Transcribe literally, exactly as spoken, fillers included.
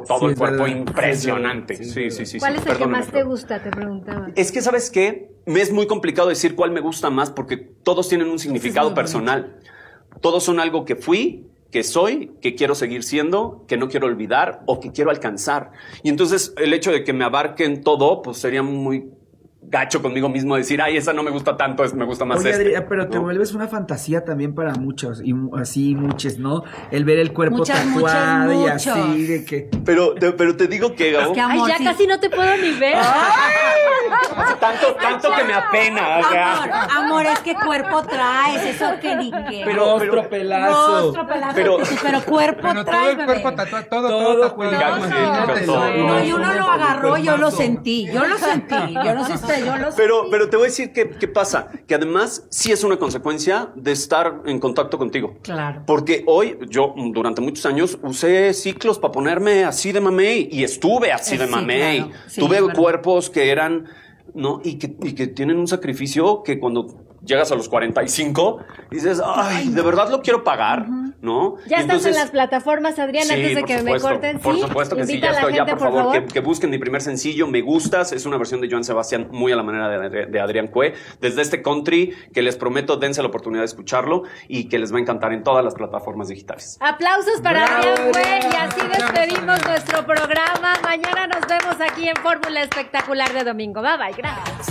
todo sí, el cuerpo verdad. impresionante. Sí, Sí, sí, sí. ¿Cuál sí. es el que Perdóname, más te Flor. gusta? Te preguntaba. Es que, ¿sabes qué? Me es muy complicado decir cuál me gusta más porque todos tienen un significado personal. Todos son algo que fui, que soy, que quiero seguir siendo, que no quiero olvidar o que quiero alcanzar. Y entonces el hecho de que me abarquen todo, pues sería muy gacho conmigo mismo decir, ay, esa no me gusta tanto, es, me gusta más Oye, este. Adri, pero te ¿no? vuelves una fantasía también para muchos, y mu- así muchos, ¿no? El ver el cuerpo Muchas, tatuado y muchos, así, muchos. de que... Pero, te, pero te digo que, Gabo, Es que Ay, amor, ya sí. casi no te puedo ni ver. tanto, tanto que me apena. O sea, Amor, amor, es que cuerpo traes, eso que ni qué. Pero- Rostro, pelazo. Rostro, pelazo, Pero- pero, pero cuerpo Pero todo traes, el cuerpo bebé. tatuado, todo, Todo, todo tatuado. cuidado, Imagínate, todo. no, No, y uno lo agarró, yo lo cuerpazo. sentí, yo lo sentí, yo no sé usted, yo lo Pero, sentí. pero te voy a decir que, qué pasa, que además sí es una consecuencia de estar en contacto contigo. Claro. Porque hoy, yo durante muchos años usé ciclos para ponerme así de mamey y estuve así Eh, de sí, mamey. claro. Sí, Tuve es verdad. cuerpos que eran, ¿no? Y que, y que tienen un sacrificio que cuando llegas a los cuarenta y cinco dices, ay, de verdad lo quiero pagar, ¿no? Ya Y estás entonces- en las plataformas, Adrián, Sí, antes de por que supuesto, me corten. Por ¿sí? supuesto que sí, Invita ya a la estoy, ya gente, por favor, Que, que busquen mi primer sencillo, Me Gustas, es una versión de Joan Sebastián muy a la manera de, de- de Adrián Cue, desde este country que les prometo, dense la oportunidad de escucharlo y que les va a encantar en todas las plataformas digitales. Aplausos para Bravo, Adrián Cue y Adrián. así despedimos nuestro programa. Mañana nos vemos aquí en Fórmula Espectacular de Domingo. Bye bye, gracias.